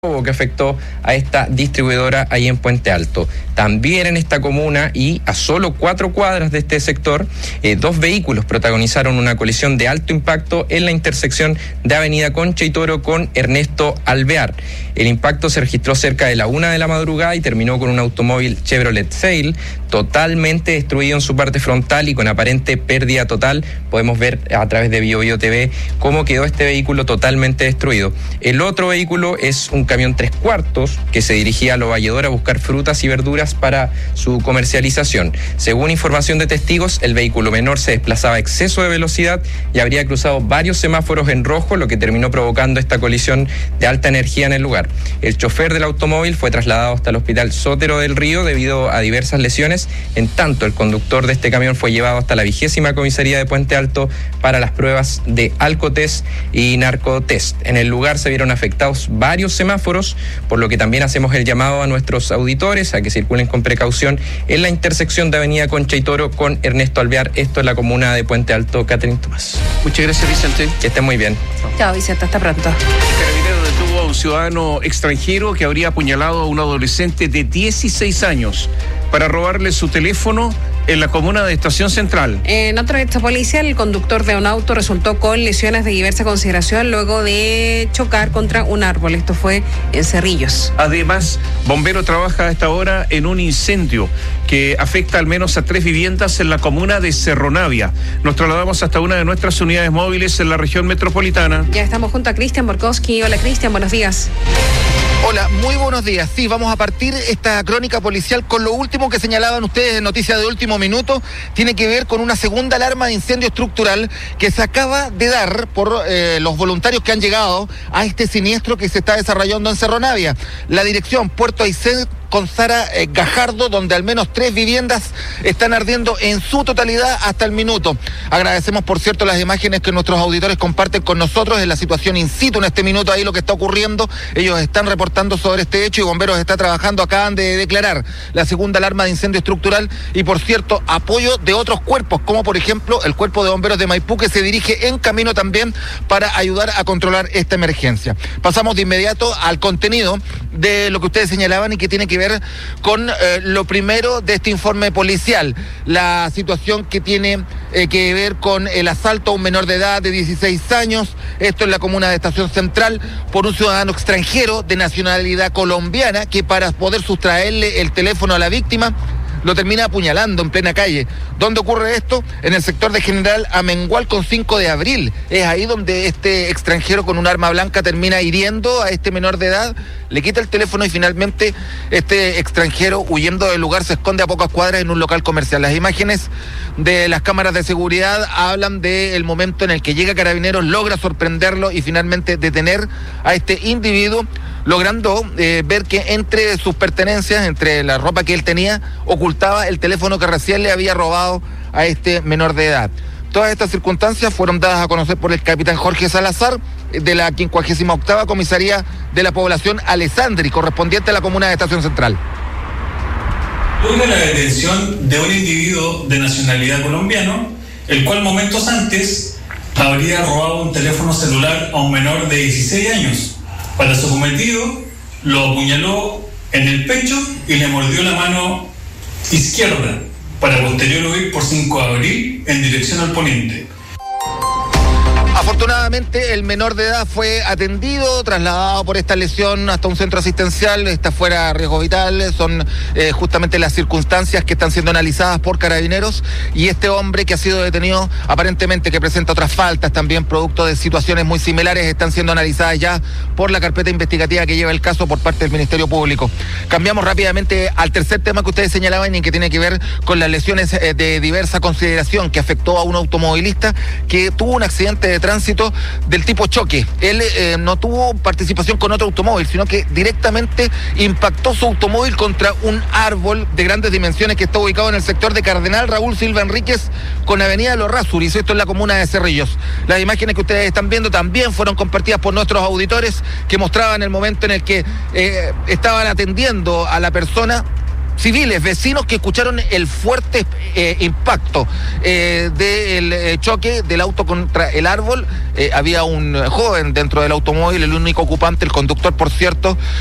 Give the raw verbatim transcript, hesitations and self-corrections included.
que afectó a esta distribuidora ahí en Puente Alto. También en esta comuna y a solo cuatro cuadras de este sector, eh, dos vehículos protagonizaron una colisión de alto impacto en la intersección de Avenida Concha y Toro con Ernesto Alvear. El impacto se registró cerca de la una de la madrugada y terminó con un automóvil Chevrolet Sail totalmente destruido en su parte frontal y con aparente pérdida total. Podemos ver a través de Bio Bio T V cómo quedó este vehículo totalmente destruido. El otro vehículo es un camión tres cuartos que se dirigía a Lo Valledor a buscar frutas y verduras para su comercialización. Según información de testigos, el vehículo menor se desplazaba a exceso de velocidad y habría cruzado varios semáforos en rojo, lo que terminó provocando esta colisión de alta energía en el lugar. El chofer del automóvil fue trasladado hasta el hospital Sotero del Río debido a diversas lesiones. En tanto, el conductor de este camión fue llevado hasta la vigésima comisaría de Puente Alto para las pruebas de alcotest y narcotest. En el lugar se vieron afectados varios semáforos, por lo que también hacemos el llamado a nuestros auditores a que circulen con precaución en la intersección de Avenida Concha y Toro con Ernesto Alvear. Esto es la comuna de Puente Alto. Catherine Tomás. Muchas gracias, Vicente. Que estén muy bien. Chao, Vicente. Hasta pronto. Carabinero detuvo a un ciudadano extranjero que habría apuñalado a un adolescente de dieciséis años para robarle su teléfono en la comuna de Estación Central. En otro hecho policial, el conductor de un auto resultó con lesiones de diversa consideración luego de chocar contra un árbol. Esto fue en Cerrillos. Además, bombero trabaja a esta hora en un incendio que afecta al menos a tres viviendas en la comuna de Cerro Navia. Nos trasladamos hasta una de nuestras unidades móviles en la región metropolitana. Ya estamos junto a Cristian Borkowski. Hola, Cristian, buenos días. Hola, muy buenos días. Sí, vamos a partir esta crónica policial con lo último que señalaban ustedes en Noticias de Último Minuto. Tiene que ver con una segunda alarma de incendio estructural que se acaba de dar por eh, los voluntarios que han llegado a este siniestro que se está desarrollando en Cerro Navia. La dirección Puerto Aysén con Sara eh, Gajardo, donde al menos tres viviendas están ardiendo en su totalidad hasta el minuto. Agradecemos, por cierto, las imágenes que nuestros auditores comparten con nosotros en la situación in situ en este minuto, ahí lo que está ocurriendo. Ellos están reportando sobre este hecho y Bomberos está trabajando, acaban de declarar la segunda alarma de incendio estructural y, por cierto, apoyo de otros cuerpos, como por ejemplo el Cuerpo de Bomberos de Maipú, que se dirige en camino también para ayudar a controlar esta emergencia. Pasamos de inmediato al contenido de lo que ustedes señalaban y que tiene que ver con eh, lo primero de este informe policial, la situación que tiene eh, que ver con el asalto a un menor de edad de dieciséis años, esto en la comuna de Estación Central, por un ciudadano extranjero de nacionalidad colombiana que para poder sustraerle el teléfono a la víctima lo termina apuñalando en plena calle. ¿Dónde ocurre esto? En el sector de General Amengual con cinco de abril. Es ahí donde este extranjero con un arma blanca termina hiriendo a este menor de edad, le quita el teléfono y finalmente este extranjero, huyendo del lugar, se esconde a pocas cuadras en un local comercial. Las imágenes de las cámaras de seguridad hablan del momento en el que llega Carabineros, logra sorprenderlo y finalmente detener a este individuo, logrando eh, ver que entre sus pertenencias, entre la ropa que él tenía, ocultaba el teléfono que recién le había robado a este menor de edad. Todas estas circunstancias fueron dadas a conocer por el capitán Jorge Salazar, de la quincuagésima octava Comisaría de la Población Alessandri, correspondiente a la comuna de Estación Central. Luego la detención de un individuo de nacionalidad colombiano, el cual momentos antes habría robado un teléfono celular a un menor de dieciséis años. Para su cometido, lo apuñaló en el pecho y le mordió la mano izquierda, para posterior huir por cinco de abril en dirección al poniente. Afortunadamente el menor de edad fue atendido, trasladado por esta lesión hasta un centro asistencial, está fuera de riesgo vital, son eh, justamente las circunstancias que están siendo analizadas por Carabineros, y este hombre que ha sido detenido, aparentemente que presenta otras faltas también producto de situaciones muy similares, están siendo analizadas ya por la carpeta investigativa que lleva el caso por parte del Ministerio Público. Cambiamos rápidamente al tercer tema que ustedes señalaban y que tiene que ver con las lesiones eh, de diversa consideración que afectó a un automovilista que tuvo un accidente de tránsito del tipo choque. Él eh, no tuvo participación con otro automóvil, sino que directamente impactó su automóvil contra un árbol de grandes dimensiones que está ubicado en el sector de Cardenal Raúl Silva Enríquez con Avenida Los Rasuris, esto en la comuna de Cerrillos. Las imágenes que ustedes están viendo también fueron compartidas por nuestros auditores que mostraban el momento en el que eh, estaban atendiendo a la persona civiles, vecinos que escucharon el fuerte eh, impacto eh, del eh, choque del auto contra el árbol. Eh, había un joven dentro del automóvil, el único ocupante, el conductor, por cierto,